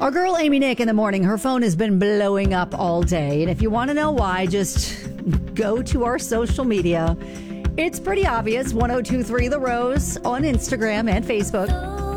Our girl Amy Nick in the morning, her phone has been blowing up all day. And if you want to know why, just go to our social media. It's pretty obvious. 1023 The Rose on Instagram and Facebook.